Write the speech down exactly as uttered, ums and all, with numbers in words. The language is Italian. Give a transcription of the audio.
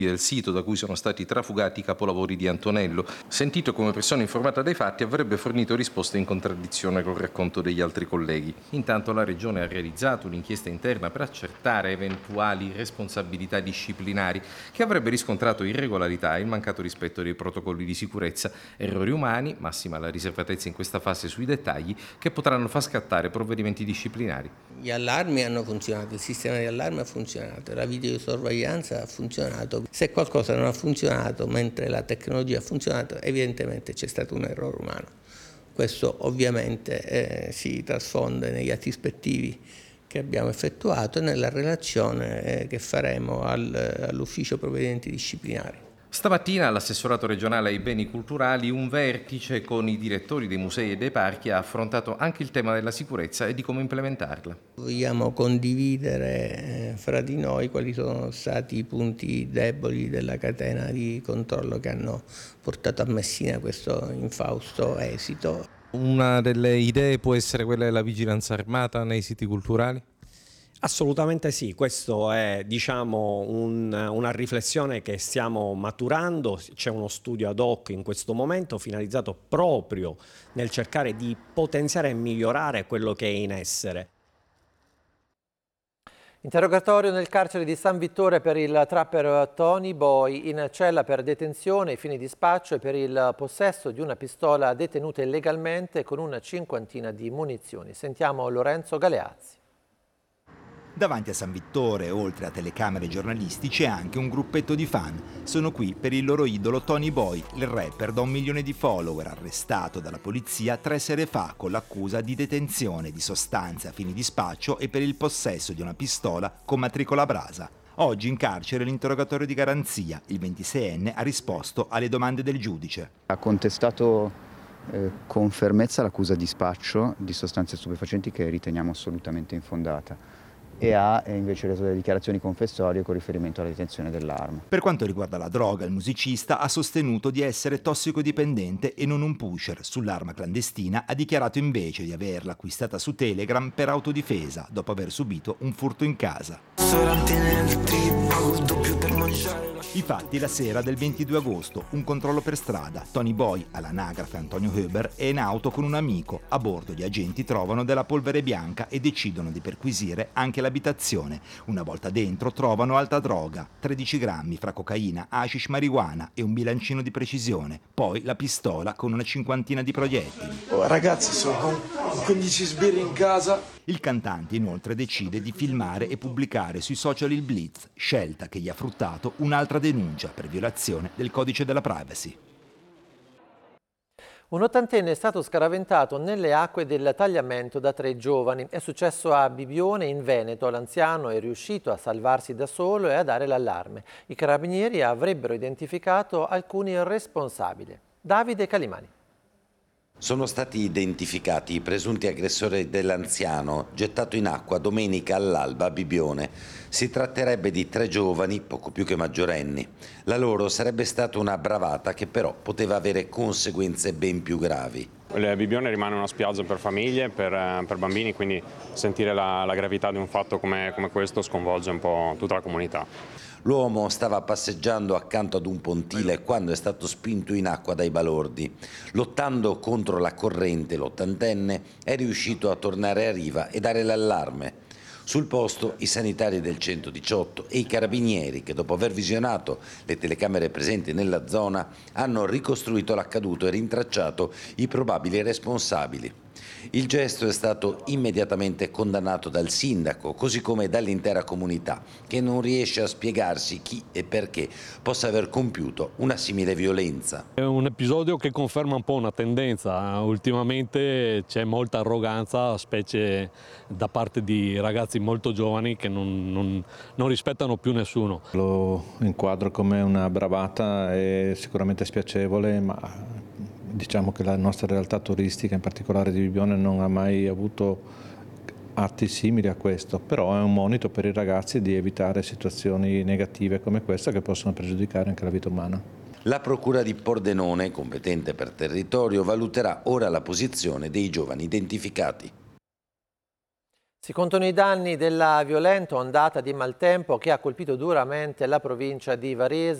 del sito da cui sono stati trafugati i capolavori di Antonello. Sentito come persona informata dei fatti, avrebbe fornito risposte in contraddizione col racconto degli altri colleghi. Intanto la Regione ha realizzato un'inchiesta interna per accertare eventuali responsabilità disciplinari che avrebbe riscontrato irregolarità e il mancato rispetto dei protocolli di sicurezza, errori umani, massima la riservatezza in questa fase sui dettagli, che potranno far scattare provvedimenti disciplinari. Gli allarmi hanno funzionato, il sistema di allarme ha funzionato, la videosorveglianza ha funzionato. Se qualcosa non ha funzionato mentre la tecnologia ha funzionato, evidentemente c'è stato un errore umano. Questo ovviamente eh, si trasfonde negli atti ispettivi che abbiamo effettuato e nella relazione eh, che faremo al, all'ufficio provvedimenti disciplinari. Stamattina all'assessorato regionale ai beni culturali un vertice con i direttori dei musei e dei parchi ha affrontato anche il tema della sicurezza e di come implementarla. Vogliamo condividere fra di noi quali sono stati i punti deboli della catena di controllo che hanno portato a Messina questo infausto esito. Una delle idee può essere quella della vigilanza armata nei siti culturali? Assolutamente sì, questo è diciamo, un, una riflessione che stiamo maturando, c'è uno studio ad hoc in questo momento finalizzato proprio nel cercare di potenziare e migliorare quello che è in essere. Interrogatorio nel carcere di San Vittore per il trapper Tony Boy, in cella per detenzione ai fini di spaccio e per il possesso di una pistola detenuta illegalmente con una cinquantina di munizioni. Sentiamo Lorenzo Galeazzi. Davanti a San Vittore, oltre a telecamere e giornalisti, c'è anche un gruppetto di fan. Sono qui per il loro idolo Tony Boy, il rapper da un milione di follower, arrestato dalla polizia tre sere fa con l'accusa di detenzione di sostanze a fini di spaccio e per il possesso di una pistola con matricola Brasa. Oggi in carcere l'interrogatorio di garanzia. Il ventiseienne ha risposto alle domande del giudice. Ha contestato eh, con fermezza l'accusa di spaccio di sostanze stupefacenti che riteniamo assolutamente infondata. E ha invece reso delle dichiarazioni confessorie con riferimento alla detenzione dell'arma. Per quanto riguarda la droga, il musicista ha sostenuto di essere tossicodipendente e non un pusher. Sull'arma clandestina ha dichiarato invece di averla acquistata su Telegram per autodifesa, dopo aver subito un furto in casa. I fatti la sera del ventidue agosto, un controllo per strada. Tony Boy, all'anagrafe Antonio Huber, è in auto con un amico. A bordo gli agenti trovano della polvere bianca e decidono di perquisire anche l'abitazione. Una volta dentro trovano alta droga, tredici grammi fra cocaina, hashish, marijuana e un bilancino di precisione. Poi la pistola con una cinquantina di proiettili. Oh, ragazzi, sono quindici sbirri in casa. Il cantante inoltre decide di filmare e pubblicare sui social il blitz, scelta che gli ha fruttato un'altra denuncia per violazione del codice della privacy. Un ottantenne è stato scaraventato nelle acque del Tagliamento da tre giovani. È successo a Bibione, in Veneto. L'anziano è riuscito a salvarsi da solo e a dare l'allarme. I carabinieri avrebbero identificato alcuni responsabili. Davide Calimani. Sono stati identificati i presunti aggressori dell'anziano gettato in acqua domenica all'alba a Bibione. Si tratterebbe di tre giovani, poco più che maggiorenni. La loro sarebbe stata una bravata che però poteva avere conseguenze ben più gravi. Bibione rimane una spiaggia per famiglie, per, per bambini, quindi sentire la, la gravità di un fatto come, come questo sconvolge un po' tutta la comunità. L'uomo stava passeggiando accanto ad un pontile quando è stato spinto in acqua dai balordi. Lottando contro la corrente, l'ottantenne è riuscito a tornare a riva e dare l'allarme. Sul posto i sanitari del centodiciotto e i carabinieri che, dopo aver visionato le telecamere presenti nella zona, hanno ricostruito l'accaduto e rintracciato i probabili responsabili. Il gesto è stato immediatamente condannato dal sindaco, così come dall'intera comunità, che non riesce a spiegarsi chi e perché possa aver compiuto una simile violenza. È un episodio che conferma un po' una tendenza. Ultimamente c'è molta arroganza, specie da parte di ragazzi molto giovani che non, non, non rispettano più nessuno. Lo inquadro come una bravata, è sicuramente spiacevole, ma diciamo che la nostra realtà turistica, in particolare di Bibione, non ha mai avuto atti simili a questo, però è un monito per i ragazzi di evitare situazioni negative come questa che possono pregiudicare anche la vita umana. La Procura di Pordenone, competente per territorio, valuterà ora la posizione dei giovani identificati. Si contano i danni della violenta ondata di maltempo che ha colpito duramente la provincia di Varese.